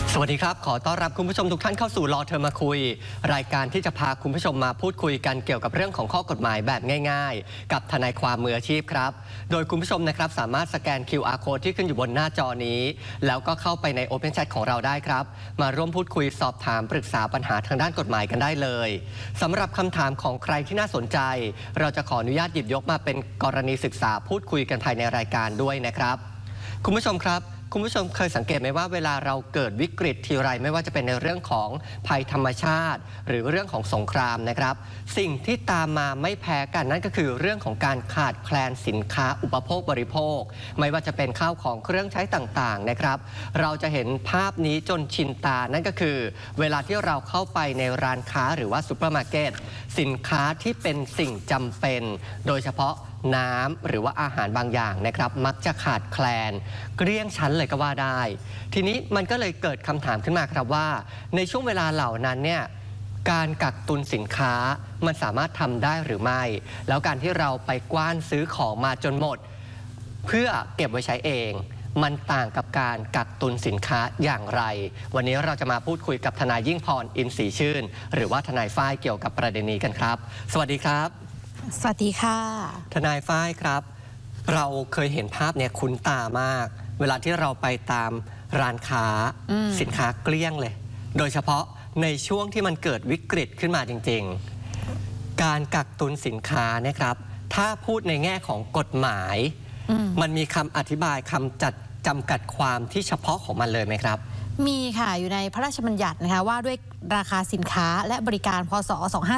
สวัสดีครับขอต้อนรับคุณผู้ชมทุกท่านเข้าสู่รอเธอมาคุยรายการที่จะพาคุณผู้ชมมาพูดคุยกันเกี่ยวกับเรื่องของข้อกฎหมายแบบง่ายๆกับทนายความมืออาชีพครับโดยคุณผู้ชมนะครับสามารถสแกน QR Code ที่ขึ้นอยู่บนหน้าจอนี้แล้วก็เข้าไปใน Open Chat ของเราได้ครับมาร่วมพูดคุยสอบถามปรึกษาปัญหาทางด้านกฎหมายกันได้เลยสำหรับคำถามของใครที่น่าสนใจเราจะขออนุญาตหยิบยกมาเป็นกรณีศึกษาพูดคุยกันภายในรายการด้วยนะครับคุณผู้ชมครับคุณผู้ชมเคยสังเกตไหมว่าเวลาเราเกิดวิกฤตทีไรไม่ว่าจะเป็นในเรื่องของภัยธรรมชาติหรือเรื่องของสงครามนะครับสิ่งที่ตามมาไม่แพ้กันนั่นก็คือเรื่องของการขาดแคลนสินค้าอุปโภคบริโภคไม่ว่าจะเป็นข้าวของเครื่องใช้ต่างๆนะครับเราจะเห็นภาพนี้จนชินตานั่นก็คือเวลาที่เราเข้าไปในร้านค้าหรือว่าซูเปอร์มาร์เก็ตสินค้าที่เป็นสิ่งจำเป็นโดยเฉพาะน้ำหรือว่าอาหารบางอย่างนะครับมักจะขาดแคลนเกลี้ยงชั้นเลยก็ว่าได้ทีนี้มันก็เลยเกิดคำถามขึ้นมาครับว่าในช่วงเวลาเหล่านั้นเนี่ยการกักตุนสินค้ามันสามารถทำได้หรือไม่แล้วการที่เราไปกว้านซื้อของมาจนหมดเพื่อเก็บไว้ใช้เองมันต่างกับการกักตุนสินค้าอย่างไรวันนี้เราจะมาพูดคุยกับทนายยิ่งพรอินทร์ศรีชื่นหรือว่าทนายฝ้ายเกี่ยวกับประเด็นนี้กันครับสวัสดีครับสวัสดีค่ะทนายฝ้ายครับเราเคยเห็นภาพเนี่ยคุ้นตามากเวลาที่เราไปตามร้านค้าสินค้าเกลี้ยงเลยโดยเฉพาะในช่วงที่มันเกิดวิกฤตขึ้นมาจริงๆการกักตุนสินค้านะครับถ้าพูดในแง่ของกฎหมายมันมีคำอธิบายคำจัดจำกัดความที่เฉพาะของมันเลยไหมครับมีค่ะอยู่ในพระราชบัญญัตินะคะว่าด้วยราคาสินค้าและบริการพ.ศ.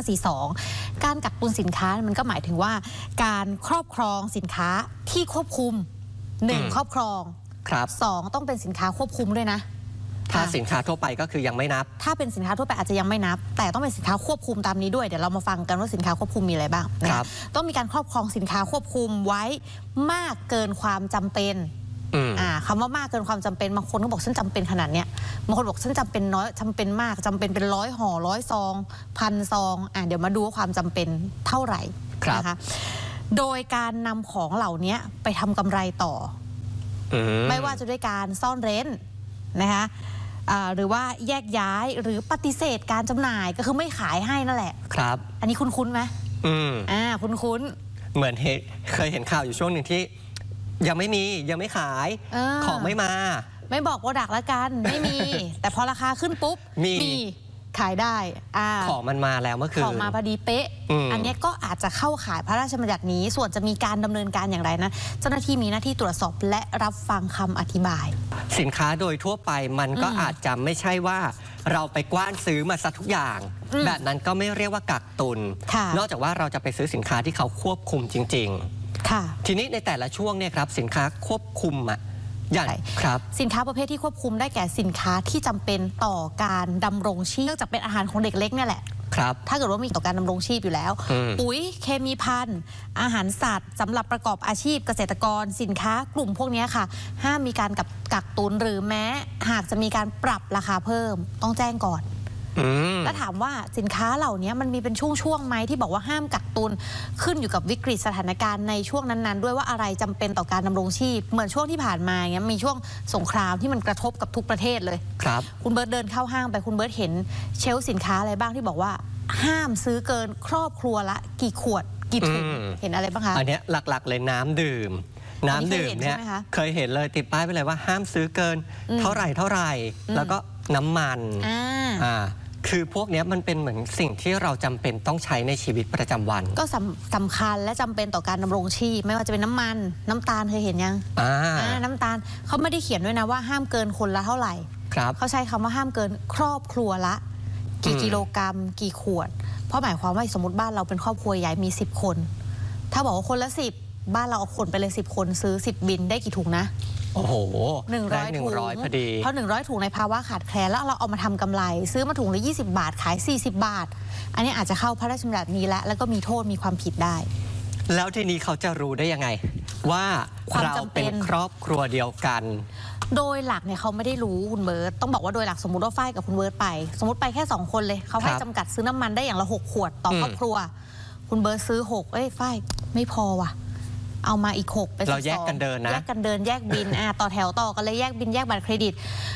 2542การกักตุนสินค้ามันก็หมายถึงว่าการครอบครองสินค้าที่ควบคุม1ครอบครองครับ 2ต้องเป็นสินค้าควบคุมด้วยนะถ้าสินค้าทั่วไปก็คือยังไม่นับถ้าเป็นสินค้าทั่วไปอาจจะยังไม่นับแต่ต้องเป็นสินค้าควบคุมตามนี้ด้วยเดี๋ยวเรามาฟังกันว่าสินค้าควบคุมมีอะไรบ้างนะครับต้องมีการครอบครองสินค้าควบคุมไว้มากเกินความจำเป็นคำว่ามากเกินความจำเป็นบางคนก็บอกฉันจำเป็นขนาดเนี้ยบางคนบอกฉันจำเป็นน้อยจำเป็นมากจำเป็นเป็น100 ห่อ100 ซอง1,000 ซองเดี๋ยวมาดูว่าความจำเป็นเท่าไหร่นะคะโดยการนำของเหล่านี้ไปทำกำไรต่อไม่ว่าจะด้วยการซ่อนเร้นนะคะหรือว่าแยกย้ายหรือปฏิเสธการจำหน่ายก็คือไม่ขายให้นั่นแหละครับอันนี้คุ้นๆไหมคุ้นๆเหมือนเคยเห็นข่าวอยู่ช่วงหนึ่งที่ยังไม่ขายของไม่มาไม่บอกว่าดักแล้วกันไม่มี แต่พอราคาขึ้นปุ๊บมีขายได้ของมันมาแล้วเมื่อคืนของมาพอดีเป๊ะอันนี้ก็อาจจะเข้าข่ายพระราชบัญญัตินี้ส่วนจะมีการดำเนินการอย่างไรนะเจ้าหน้าที่มีหน้าที่ตรวจสอบและรับฟังคำอธิบายสินค้าโดยทั่วไปมันก็อาจจะไม่ใช่ว่าเราไปกว้านซื้อมาซะทุกอย่างแบบนั้นก็ไม่เรียกว่ากักตุนนอกจากว่าเราจะไปซื้อสินค้าที่เขาควบคุมจริงๆทีนี้ในแต่ละช่วงเนี่ยครับสินค้าควบคุมอย่างครับสินค้าประเภทที่ควบคุมได้แก่สินค้าที่จำเป็นต่อการดำรงชีพเนื่องจากเป็นอาหารของเด็กเล็กเนี่ยแหละครับถ้าเกิดว่ามีต่อการดำรงชีพอยู่แล้วปุ๋ยเคมีภัณฑ์อาหารสัตว์สำหรับประกอบอาชีพเกษตรกรสินค้ากลุ่มพวกนี้ค่ะห้ามมีการกักตุนหรือแม้หากจะมีการปรับราคาเพิ่มต้องแจ้งก่อนแล้วถามว่าสินค้าเหล่านี้มันมีเป็นช่วงไหมที่บอกว่าห้ามกักตุนขึ้นอยู่กับวิกฤตสถานการณ์ในช่วงนั้นๆด้วยว่าอะไรจำเป็นต่อการดำรงชีพเหมือนช่วงที่ผ่านมาเงี้ยมีช่วงสงครามที่มันกระทบกับทุกประเทศเลยครับคุณเบิร์ตเดินเข้าห้างไปคุณเบิร์ตเห็นเชลฟ์สินค้าอะไรบ้างที่บอกว่าห้ามซื้อเกินครอบครัวละกี่ขวดกี่ถุงเห็นอะไรบ้างคะอันนี้หลักๆเลยน้ำดื่มเนี่ยเคยเห็นเลยติดป้ายไปเลยว่าห้ามซื้อเกินเท่าไหร่แล้วก็น้ำมันคือพวกนี้มันเป็นเหมือนสิ่งที่เราจำเป็นต้องใช้ในชีวิตประจำวันก็สำคัญและจำเป็นต่อการดำรงชีพไม่ว่าจะเป็นน้ำมันน้ำตาลเคยเห็นยังน้ำตาลเขาไม่ได้เขียนด้วยนะว่าห้ามเกินคนละเท่าไหร่เขาใช้คำว่าห้ามเกินครอบครัวละกี่กิโลกรัมกี่ขวดเพราะหมายความว่าสมมติบ้านเราเป็นครอบครัวใหญ่มี10 คนถ้าบอกว่าคนละ10บ้านเราเอาคนไปเลย10 คนซื้อ10 บินได้กี่ถุงนะโอ้โห 100 ถุงพอดีเพราะ100 ถุงในภาวะขาดแคลนแล้วเราเอามาทำกำไรซื้อมาถุงละ20 บาทขาย40 บาทอันนี้อาจจะเข้าพระราชบัญญัตินี้แล้วก็มีโทษมีความผิดได้แล้วทีนี้เขาจะรู้ได้ยังไงว่าเราเป็นครอบครัวเดียวกันโดยหลักเนี่ยเขาไม่ได้รู้คุณเบิร์ตต้องบอกว่าโดยหลักสมมติว่าฝ้ายกับคุณเบิร์ตไปสมมติไปแค่2 คนเลยเขาให้จำกัดซื้อน้ำมันได้อย่างละ6 ขวดต่อครอบครัวคุณเบิร์ตซื้อ6ฝ้ายไม่พอว่ะเอามาอีก6ไปเราแยกกันเดินนะแยกกันเดินแยกบินต่อแถวต่อกันเลยแยกบินแยกบัตรเครดิต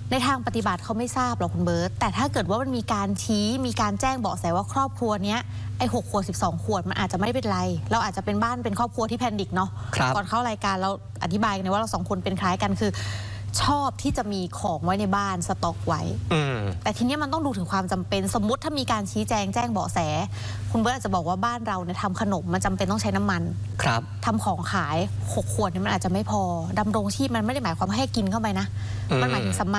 ในทางปฏิบัติเขาไม่ทราบหรอกคุณเบิร์ตแต่ถ้าเกิดว่ามันมีการชี้มีการแจ้งเบาะแสว่าครอบครัวเนี้ยไอ้6 ขวด 12 ขวดมันอาจจะไม่เป็นไรเราอาจจะเป็นบ้านเป็นครอบครัวที่แพนิคเนาะก่อนเข้ารายการเราอธิบายกันว่าเรา2 คนเป็นคล้ายกันคือชอบที่จะมีของไว้ในบ้านสต็อกไว้แต่ทีนี้มันต้องดูถึงความจำเป็นสมมุติถ้ามีการชี้แจงเบาะแสคุณเบิร์ตอาจจะบอกว่าบ้านเราเนี่ยทำขนมมันจำเป็นต้องใช้น้ำมันครับทำของขาย6 ขวดเนี่ยมันอาจจะไม่พอดำรงชีพมันไม่ได้หมายความว่าให้กินเข้าไปนะมันหมายถึงสมา